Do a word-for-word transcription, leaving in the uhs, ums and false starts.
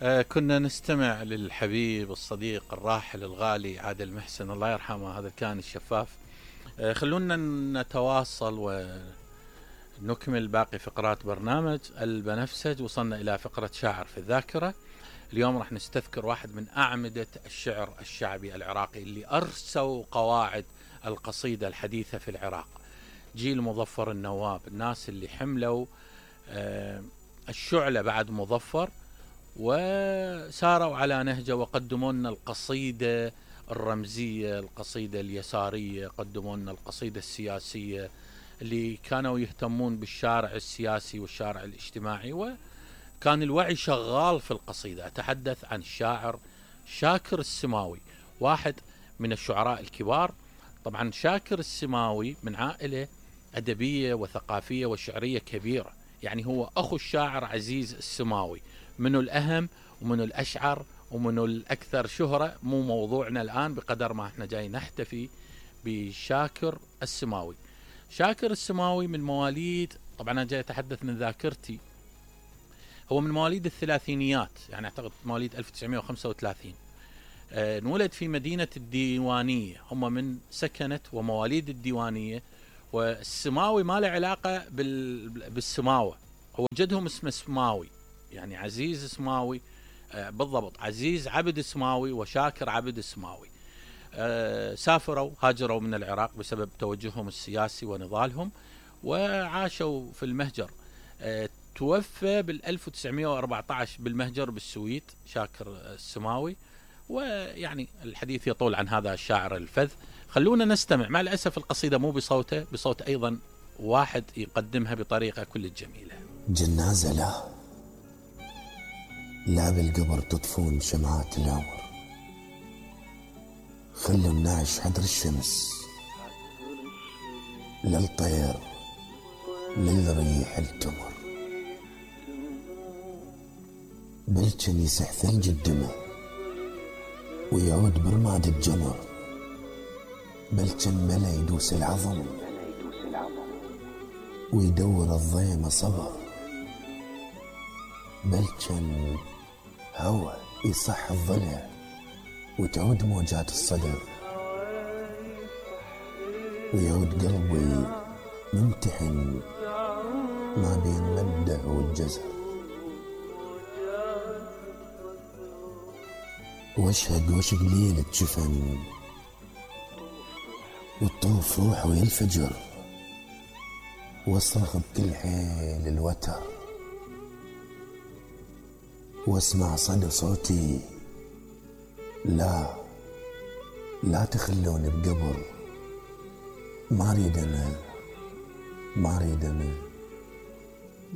آه، كنا نستمع للحبيب الصديق الراحل الغالي عادل محسن الله يرحمه، هذا كان الشفاف. آه، خلونا نتواصل ونكمل باقي فقرات برنامج البنفسج. وصلنا إلى فقرة شاعر في الذاكرة. اليوم راح نستذكر واحد من أعمدة الشعر الشعبي العراقي اللي أرسوا قواعد القصيدة الحديثة في العراق، جيل مظفر النواب، الناس اللي حملوا آه، الشعلة بعد مظفر وساروا على نهجه وقدموا لنا القصيدة الرمزية، القصيدة اليسارية، قدموا لنا القصيدة السياسية اللي كانوا يهتمون بالشارع السياسي والشارع الاجتماعي، وكان الوعي شغال في القصيدة. أتحدث عن الشاعر شاكر السماوي، واحد من الشعراء الكبار. طبعا شاكر السماوي من عائلة أدبية وثقافية وشعرية كبيرة، يعني هو أخو الشاعر عزيز السماوي. منه الأهم ومنه الأشعر ومنه الأكثر شهرة مو موضوعنا الآن، بقدر ما احنا جاي نحتفي بشاكر السماوي. شاكر السماوي من مواليد، طبعا أنا جاي أتحدث من ذاكرتي، هو من مواليد الثلاثينيات، يعني أعتقد مواليد ألف وتسعمائة وخمسة وثلاثين. أه انولد في مدينة الديوانية، هم من سكنة ومواليد الديوانية. والسماوي ما له علاقة بالسماوة، هو جدهم اسمه سماوي، يعني عزيز سماوي. آه بالضبط، عزيز عبد سماوي وشاكر عبد سماوي. آه سافروا هاجروا من العراق بسبب توجههم السياسي ونضالهم، وعاشوا في المهجر. آه توفى بال ألف وتسعمائة وأربعة عشر بالمهجر بالسويد شاكر السماوي. ويعني الحديث يطول عن هذا الشاعر الفذ. خلونا نستمع، مع الأسف القصيدة مو بصوته، بصوت أيضا واحد يقدمها بطريقة كل الجميلة. جنازة لا لا بالقبر تطفون شمعات العمر، خلوا نعيش حضر الشمس للطير للريح التمر، بلجن يسح ثلج الدمى ويعود برماد الجمر، بلجن ملا يدوس العظم ويدور الضيمة صبر، بلجن هوى يصح الضلع وتعود موجات الصدر، ويعود قلبي ممتحن ما بين مده والجزر، واشهد وش قليل جفن والطوف روح وينفجر، واصرخ بكل حيل الوتر واسمع صدى صوتي، لا لا تخلوني بقبر، ما اريد انا ما اريد انا